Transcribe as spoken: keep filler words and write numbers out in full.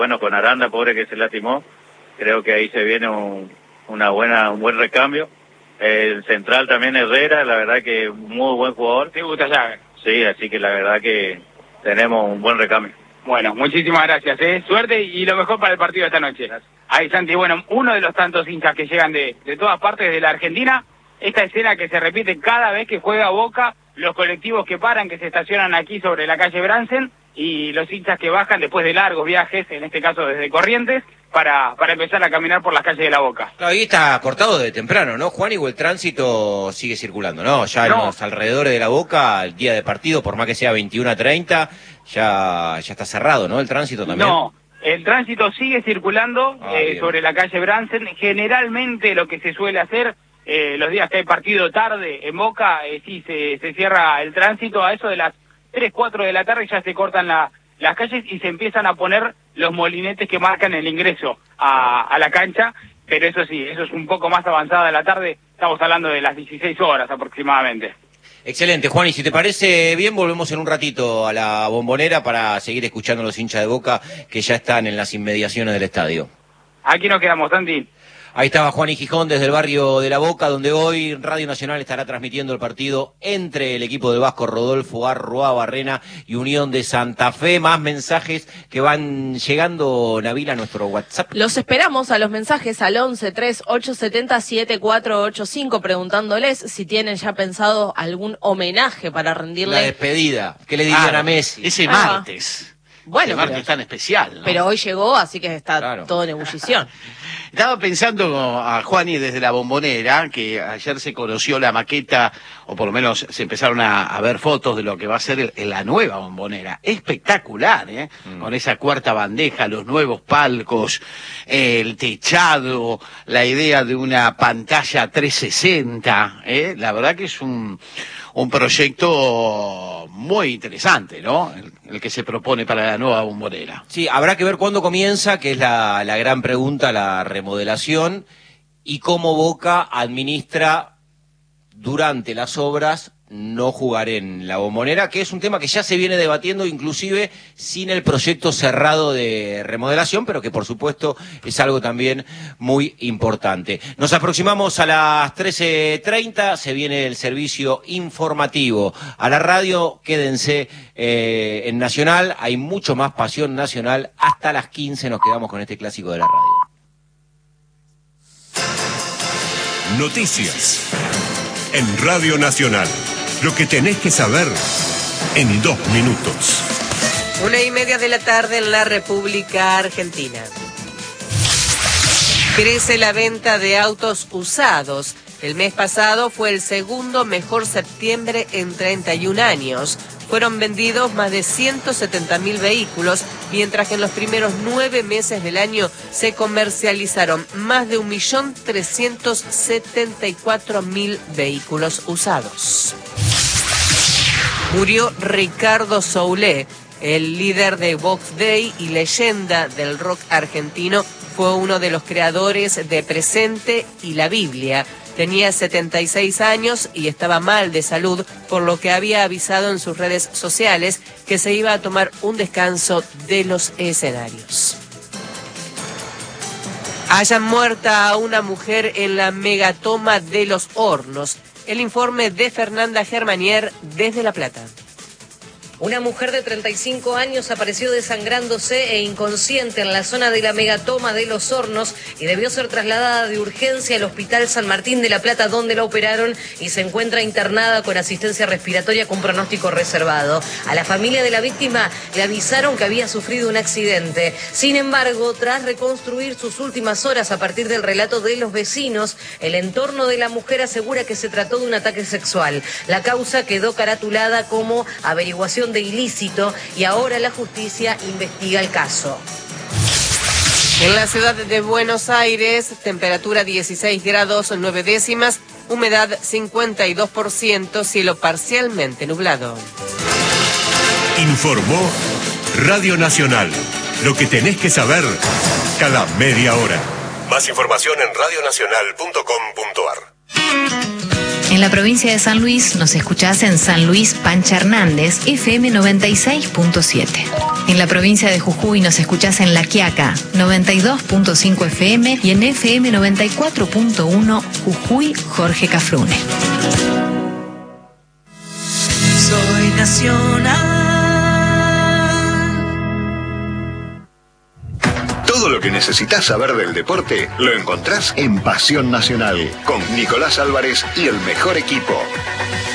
bueno, con Aranda, pobre que se lastimó, creo que ahí se viene un, una buena, un buen recambio. El central también Herrera, la verdad que muy buen jugador. ¿Te gusta Llave? Sí, así que la verdad que tenemos un buen recambio. Bueno, muchísimas gracias, ¿eh? Suerte y lo mejor para el partido de esta noche. Gracias. Ahí, Santi, bueno, uno de los tantos hinchas que llegan de, de todas partes de la Argentina, esta escena que se repite cada vez que juega Boca, los colectivos que paran, que se estacionan aquí sobre la calle Bransen, y los hinchas que bajan después de largos viajes, en este caso desde Corrientes, para, para empezar a caminar por las calles de la Boca. Claro, ahí está cortado de temprano, ¿no, Juan? Igual el tránsito sigue circulando, ¿no? Ya en No. los alrededores de la Boca, el día de partido, por más que sea veintiuno a treinta, ya, ya está cerrado, ¿no? El tránsito también. No, el tránsito sigue circulando Ah, eh, sobre la calle Bransen. Generalmente lo que se suele hacer, eh, los días que hay partido tarde en Boca, eh, sí se, se cierra el tránsito. A eso de las tres, cuatro de la tarde ya se cortan la, las calles y se empiezan a poner los molinetes que marcan el ingreso a, a la cancha. Pero eso sí, eso es un poco más avanzada de la tarde. Estamos hablando de las dieciséis horas aproximadamente. Excelente, Juan, y si te parece bien, volvemos en un ratito a la Bombonera para seguir escuchando a los hinchas de Boca que ya están en las inmediaciones del estadio. Aquí nos quedamos, Santi. Ahí estaba Juan y Gijón desde el barrio de La Boca, donde hoy Radio Nacional estará transmitiendo el partido entre el equipo del Vasco Rodolfo Arroa Barrena y Unión de Santa Fe. Más mensajes que van llegando, Nabil, a nuestro WhatsApp. Los esperamos a los mensajes al once tres ocho siete cero siete cuatro ocho cinco preguntándoles si tienen ya pensado algún homenaje para rendirle. La despedida, ¿qué le dirían Ah, a Messi? Ese Ah. martes. Bueno, ese martes pero- tan especial, ¿no? Pero hoy llegó, así que está Claro. todo en ebullición. Estaba pensando a Juani desde la Bombonera, que ayer se conoció la maqueta, o por lo menos se empezaron a, a ver fotos de lo que va a ser el, el- la nueva Bombonera. Espectacular, ¿eh? Mm. Con esa cuarta bandeja, los nuevos palcos, el techado, la idea de una pantalla trescientos sesenta, ¿eh? La verdad que es un, un proyecto muy interesante, ¿no? El, el que se propone para la nueva Bombonera. Sí, habrá que ver cuándo comienza, que es la, la gran pregunta, la remodelación, y cómo Boca administra durante las obras no jugar en la Bombonera, que es un tema que ya se viene debatiendo, inclusive sin el proyecto cerrado de remodelación, pero que por supuesto es algo también muy importante. Nos aproximamos a las trece treinta, se viene el servicio informativo a la radio. Quédense eh, en Nacional, hay mucho más pasión nacional. Hasta las quince nos quedamos con este clásico de la radio. Noticias en Radio Nacional. Lo que tenés que saber en dos minutos. Una y media de la tarde en la República Argentina. Crece la venta de autos usados. El mes pasado fue el segundo mejor septiembre en treinta y un años. Fueron vendidos más de ciento setenta mil vehículos, mientras que en los primeros nueve meses del año se comercializaron más de un millón trescientos setenta y cuatro mil vehículos usados. Murió Ricardo Soule, el líder de Vox Day y leyenda del rock argentino. Fue uno de los creadores de Presente y la Biblia. Tenía setenta y seis años y estaba mal de salud, por lo que había avisado en sus redes sociales que se iba a tomar un descanso de los escenarios. Hayan muerta a una mujer en la megatoma de Los Hornos. El informe de Fernanda Germanier desde La Plata. Una mujer de treinta y cinco años apareció desangrándose e inconsciente en la zona de la megatoma de Los Hornos y debió ser trasladada de urgencia al Hospital San Martín de La Plata, donde la operaron y se encuentra internada con asistencia respiratoria con pronóstico reservado. A la familia de la víctima le avisaron que había sufrido un accidente. Sin embargo, tras reconstruir sus últimas horas a partir del relato de los vecinos, el entorno de la mujer asegura que se trató de un ataque sexual. La causa quedó caratulada como averiguación de ilícito y ahora la justicia investiga el caso. En la ciudad de Buenos Aires, temperatura dieciséis grados nueve décimas, humedad cincuenta y dos por ciento, cielo parcialmente nublado. Informó Radio Nacional. Lo que tenés que saber cada media hora. Más información en radionacional punto com punto ar. En la provincia de San Luis nos escuchás en San Luis Pancha Hernández, F M noventa y seis punto siete. En la provincia de Jujuy nos escuchás en La Quiaca, noventa y dos punto cinco F M y en F M noventa y cuatro punto uno Jujuy Jorge Cafrune. Soy nacional. Todo lo que necesitas saber del deporte lo encontrás en Pasión Nacional con Nicolás Álvarez y el mejor equipo.